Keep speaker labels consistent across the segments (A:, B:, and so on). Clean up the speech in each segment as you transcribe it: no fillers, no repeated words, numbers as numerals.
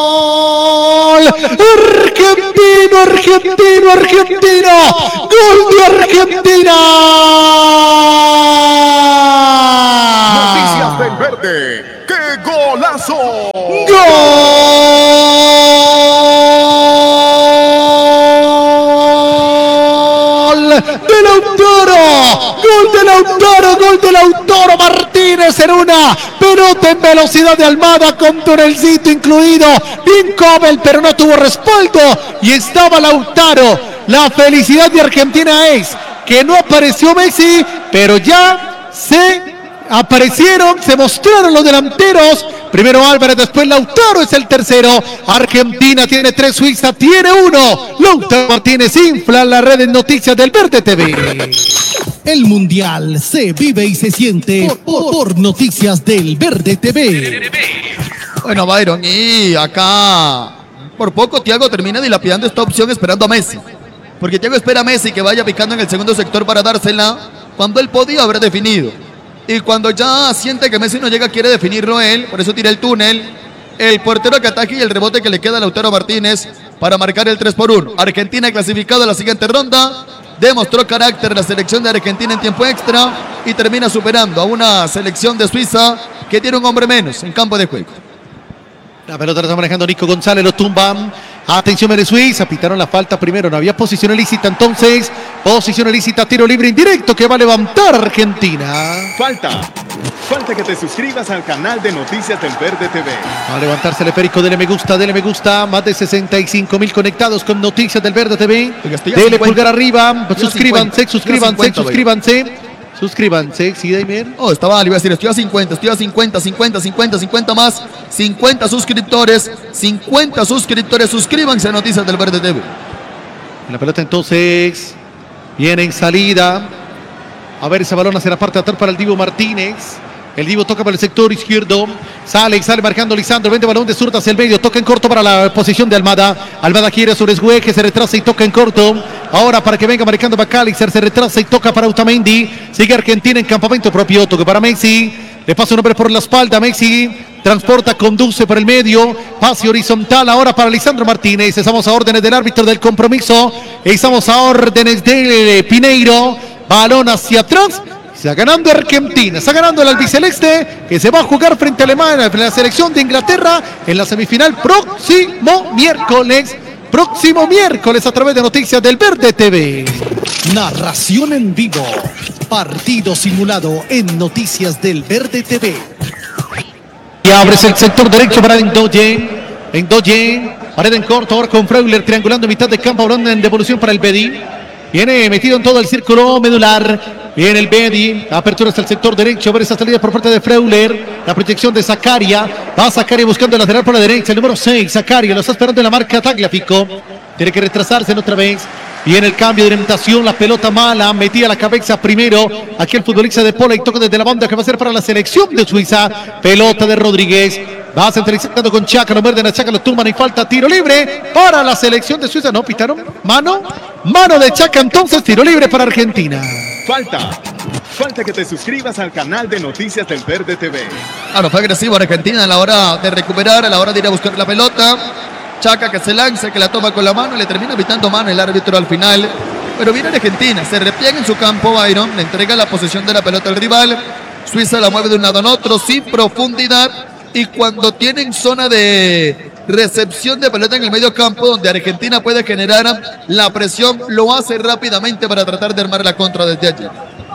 A: Argentina, gol de Argentina.
B: Noticias del Verde, ¡qué golazo!
A: Gol de Lautaro Martínez en una pelota en velocidad de Almada con tunelcito incluido. Bien Cobel, pero no tuvo respaldo y estaba Lautaro. La felicidad de Argentina es que no apareció Messi, pero ya se aparecieron, se mostraron los delanteros. Primero Álvarez, después Lautaro es el tercero. Argentina tiene 3, Suiza tiene 1. Lautaro Martínez infla la red en Noticias del Verde TV.
C: El Mundial se vive y se siente por Noticias del Verde TV.
D: Bueno, Byron, y acá por poco Thiago termina dilapidando esta opción esperando a Messi. Porque Thiago espera a Messi que vaya picando en el segundo sector para dársela cuando él podía haber definido. Y cuando ya siente que Messi no llega, quiere definirlo él, por eso tira el túnel. El portero que ataque y el rebote que le queda a Lautaro Martínez para marcar el 3-1. Argentina clasificado a la siguiente ronda. Demostró carácter la selección de Argentina en tiempo extra y termina superando a una selección de Suiza que tiene un hombre menos en campo de juego.
A: La pelota la está manejando Nico González, lo tumban. Atención de Suiza, pitaron la falta primero, no había posición ilícita, entonces posición ilícita, tiro libre indirecto que va a levantar Argentina.
B: Falta que te suscribas al canal de Noticias del Verde TV.
A: Va a levantarse el esférico, dele me gusta, más de 65,000 conectados con Noticias del Verde TV. Dele pulgar arriba, suscríbanse. Suscríbanse, ¿sí, Daimer?
D: Oh, le iba a decir, estoy a 50 más, 50 suscriptores, suscríbanse a Noticias del Verde TV.
A: La pelota entonces viene en salida. A ver ese balón hacia la parte de atrás para el Dibu Martínez. El Dibu toca para el sector izquierdo. Sale marcando Lisandro. Vende balón de zurda hacia el medio. Toca en corto para la posición de Almada. Almada quiere sobre Esgueje. Se retrasa y toca en corto. Ahora para que venga marcando Macalister. Se retrasa y toca para Otamendi. Sigue Argentina en campamento propio. Toque para Messi. Le pasa un hombre por la espalda. Messi transporta, conduce por el medio. Pase horizontal ahora para Lisandro Martínez. Estamos a órdenes del árbitro del compromiso. Estamos a órdenes de Pineiro. Balón hacia atrás. Está ganando Argentina, está ganando el albiceleste, que se va a jugar frente a Alemania, frente a la selección de Inglaterra en la semifinal próximo miércoles a través de Noticias del Verde TV.
C: Narración en vivo, partido simulado en Noticias del Verde TV.
A: Y abres el sector derecho para Endoye, pared en corto, ahora con Freuler triangulando mitad de campo, balón en devolución para el Bedi. Viene metido en todo el círculo medular. Viene el Bedi, apertura hasta el sector derecho, ver esa salida por parte de Freuler, la proyección de Zakaria, va Zakaria buscando el lateral por la derecha, el número 6, Zakaria, lo está esperando en la marca Tagliafico, tiene que retrasarse otra vez, viene el cambio de orientación, la pelota mala, metía la cabeza primero, aquí el futbolista de Pola y toca desde la banda que va a ser para la selección de Suiza, pelota de Rodríguez, va centralizando con Chaca, lo muerden a Chaca, lo tumban y falta tiro libre para la selección de Suiza, no, pitaron, mano de Chaca, entonces tiro libre para Argentina.
B: Falta que te suscribas al canal de Noticias del Verde TV.
D: Claro, fue agresivo Argentina a la hora de recuperar, a la hora de ir a buscar la pelota. Chaca que se lanza, que la toma con la mano y le termina pitando mano el árbitro al final. Pero viene Argentina, se repliega en su campo Byron, le entrega la posesión de la pelota al rival. Suiza la mueve de un lado a otro sin profundidad. Y cuando tienen zona de recepción de pelota en el medio campo, donde Argentina puede generar la presión, lo hace rápidamente para tratar de armar la contra desde allí.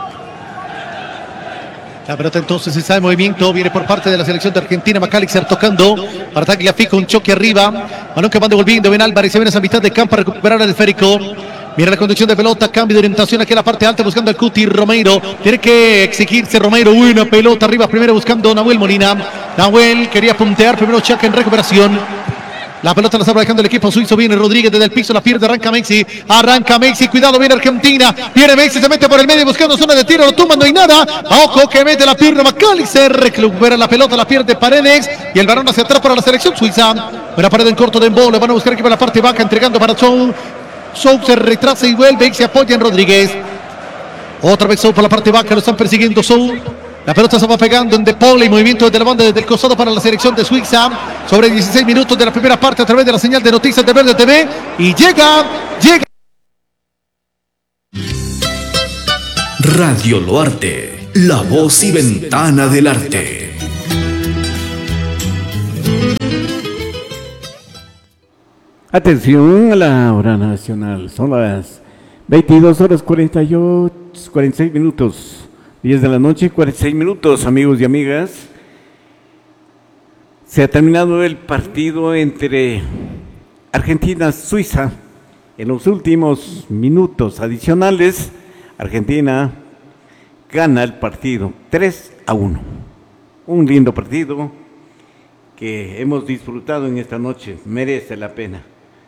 A: La pelota entonces está en movimiento, viene por parte de la selección de Argentina, Macalister tocando, para Tagliafico, un choque arriba, balón que van devolviendo, Ben Álvarez, se viene a esa mitad de campo a recuperar el esférico. Viene la conducción de pelota, cambio de orientación aquí en la parte alta buscando al Cuti Romero. Tiene que exigirse Romero, buena pelota arriba primero buscando Nahuel Molina. Nahuel quería puntear, primero Chaca en recuperación. La pelota la está dejando el equipo suizo, viene Rodríguez desde el piso, la pierde, arranca Messi, cuidado, viene Argentina, viene Messi, se mete por el medio buscando zona de tiro, lo tumban, no hay nada, ojo que mete la pierna Macalister, recupera la pelota, la pierde Paredes, y el balón hacia atrás para la selección suiza. Una pared en corto de Embolo, van a buscar aquí para la parte baja, entregando para Zou se retrasa y vuelve y se apoya en Rodríguez. Otra vez Zou por la parte baja, lo están persiguiendo Zou. La pelota se va pegando en De Paul y movimiento desde la banda desde el costado para la selección de Suiza. Sobre 16 minutos de la primera parte a través de la señal de noticias de Verde TV. Y llega.
E: Radio Loarte, la voz y ventana del arte.
F: Atención a la hora nacional, son las 22 horas 46 minutos, 10 de la noche, 46 minutos, amigos y amigas. Se ha terminado el partido entre Argentina-Suiza. En los últimos minutos adicionales, Argentina gana el partido 3-1. Un lindo partido que hemos disfrutado en esta noche, merece la pena.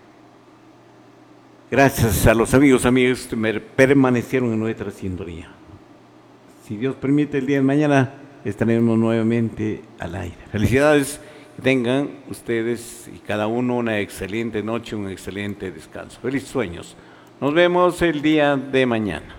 F: Gracias a los amigos que permanecieron en nuestra sintonía. Si Dios permite, el día de mañana estaremos nuevamente al aire. Felicidades, que tengan ustedes y cada uno una excelente noche, un excelente descanso. Felices sueños. Nos vemos el día de mañana.